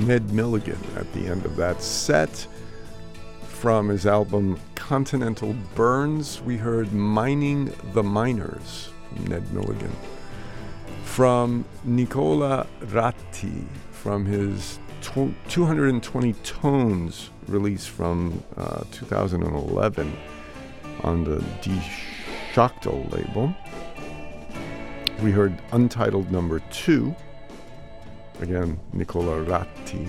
Ned Milligan at the end of that set. From his album Continental Burns, we heard Mining the Miners from Ned Milligan. From Nicola Ratti, from his 220 Tones release from 2011 on the Die Schachtel label, we heard Untitled Number 2, again, Nicola Ratti.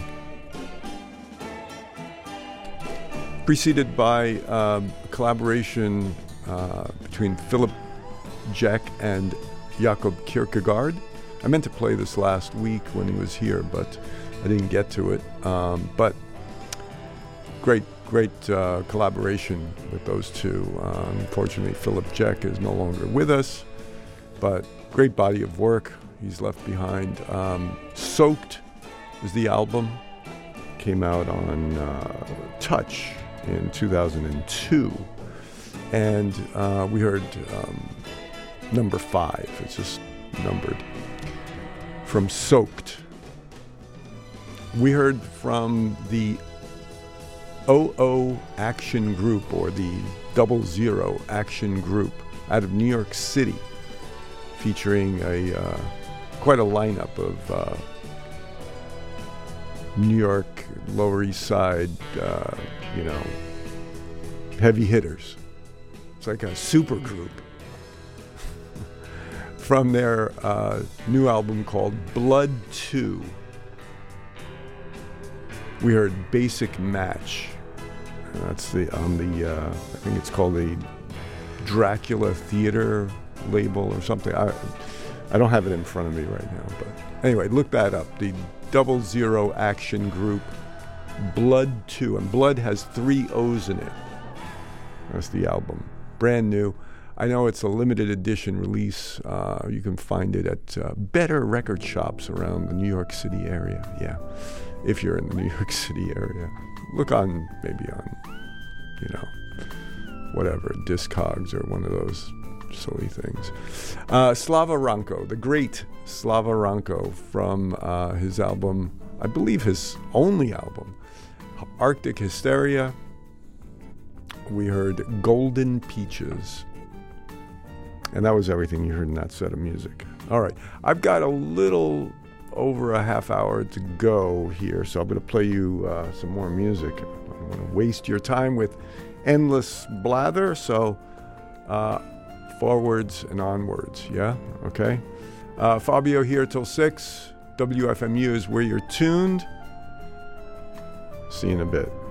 Preceded by a collaboration between Philip Jack and Jakob Kierkegaard. I meant to play this last week when he was here, but I didn't get to it. But great collaboration with those two. Unfortunately, Philip Jack is no longer with us, but great body of work he's left behind. Soaked is the album. Came out on Touch in 2002. And we heard number 5. It's just numbered. From Soaked. We heard from the OO Action Group, or the 00 Action Group, out of New York City, featuring quite a lineup of New York, Lower East Side, heavy hitters. It's like a super group. From their new album called Blood 2, we heard Basic Match. And that's I think it's called the Dracula Theater label or something. I don't have it in front of me right now, but anyway, look that up. The 00 Action Group, Blood 2, and Blood has 3 O's in it. That's the album, brand new. I know it's a limited edition release. You can find it at better record shops around the New York City area. Yeah, if you're in the New York City area, look on whatever, Discogs or one of those silly things. Slava Ranko, the great Slava Ranko, from his album, I believe his only album, Arctic Hysteria. We heard Golden Peaches. And that was everything you heard in that set of music. All right, I've got a little over a half hour to go here, so I'm going to play you some more music. I don't want to waste your time with endless blather, so forwards and onwards, yeah? Okay? Fabio here till 6. WFMU is where you're tuned. See you in a bit.